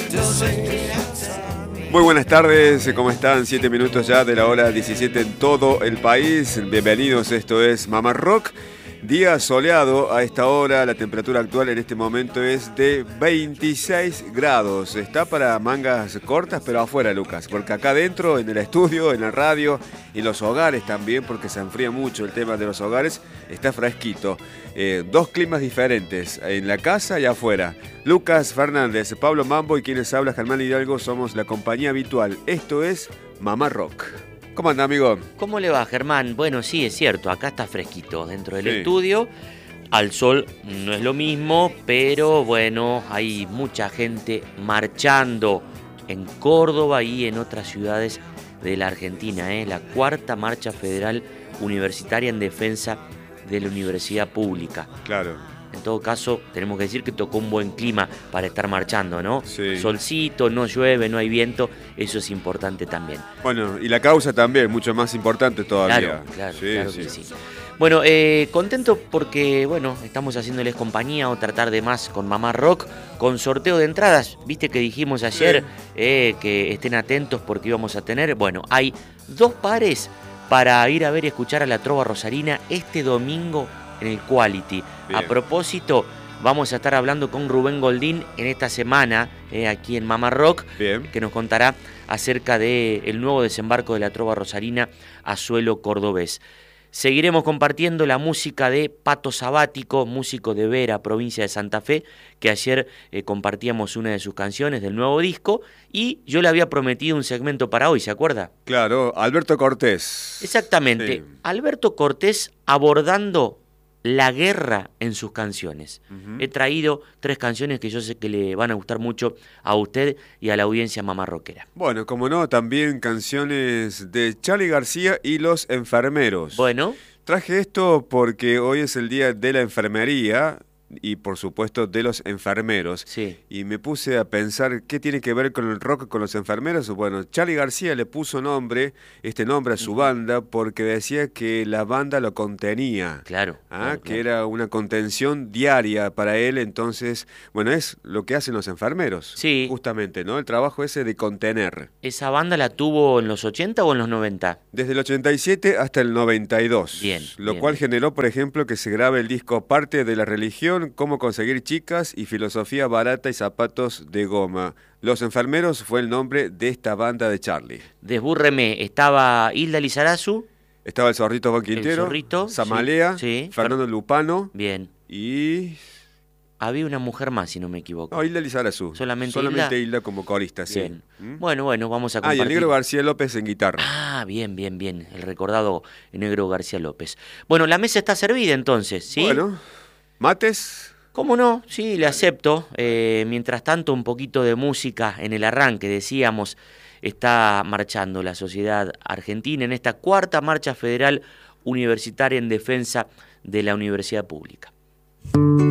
Muy buenas tardes, ¿cómo están? 7 minutos ya de la hora 17 en todo el país. Bienvenidos, esto es Mamá Rock. Día soleado a esta hora, la temperatura actual en este momento es de 26 grados. Está para mangas cortas, pero afuera, Lucas, porque acá adentro, en el estudio, en la radio, en los hogares también, porque se enfría mucho el tema de los hogares, está fresquito. Dos climas diferentes, en la casa y afuera. Lucas Fernández, Pablo Mambo y quienes habla Germán Hidalgo somos la compañía habitual. Esto es Mamá Rock. ¿Cómo anda, amigo? ¿Cómo le va, Germán? Bueno, sí, es cierto, acá está fresquito dentro del Sí. estudio. Al sol no es lo mismo, pero bueno, hay mucha gente marchando en Córdoba y en otras ciudades de la Argentina. La cuarta marcha federal universitaria en defensa de la universidad pública. Claro. En todo caso, tenemos que decir que tocó un buen clima para estar marchando, ¿no? Sí. Solcito, no llueve, no hay viento, eso es importante también. Bueno, y la causa también, mucho más importante todavía. Claro Sí. que sí. Bueno, contento porque, bueno, estamos haciéndoles compañía otra tarde más con Mamá Rock, con sorteo de entradas. Viste que dijimos ayer que estén atentos porque íbamos a tener, bueno, hay 2 pares para ir a ver y escuchar a la Trova Rosarina este domingo en el Quality. Bien. A propósito, vamos a estar hablando con Rubén Goldín en esta semana, aquí en Mamá Rock, Bien. que nos contará acerca del nuevo desembarco de la Trova Rosarina a suelo cordobés. Seguiremos compartiendo la música de Pato Sabático, músico de Vera, provincia de Santa Fe, que ayer compartíamos una de sus canciones del nuevo disco, y yo le había prometido un segmento para hoy, ¿se acuerda? Claro, Alberto Cortés. Exactamente, Sí. Alberto Cortés abordando la guerra en sus canciones. Ujú. He traído 3 canciones que yo sé que le van a gustar mucho a usted y a la audiencia mamarroquera. Bueno, como no, también canciones de Charly García y Los Enfermeros. Bueno, Traje esto porque hoy es el día de la enfermería y por supuesto de los enfermeros. sí. Y me puse a pensar qué tiene que ver con el rock con los enfermeros. Bueno, Charly García le puso este nombre a su banda porque decía que la banda lo contenía. Claro. Que era una contención diaria para él, entonces, bueno, es lo que hacen los enfermeros. Sí. Justamente, ¿no? El trabajo ese de contener. ¿Esa banda la tuvo en los 80 o en los 90? Desde el 87 hasta el 92. Bien, Lo bien. cual generó, por ejemplo, que se grabe el disco Parte de la Religión, Cómo conseguir chicas y Filosofía barata y zapatos de goma. Los Enfermeros fue el nombre de esta banda de Charly. Desbúrreme, estaba Hilda Lizarazu. Estaba El Zorrito Juan Quintero, Zorrito, Zamalea, sí. Fernando Lupano Bien. y... Había una mujer más, si no me equivoco. No, Hilda Lizarazu. ¿Solamente Hilda como corista, Bien. sí. ¿Mm? Bueno, vamos a Y compartir. el Negro García López en guitarra. Ah, bien. El recordado Negro García López. Bueno, la mesa está servida entonces, ¿sí? Bueno, ¿mates? ¿Cómo no? Sí, le acepto. Mientras tanto, un poquito de música en el arranque, decíamos, está marchando la sociedad argentina en esta cuarta marcha federal universitaria en defensa de la universidad pública.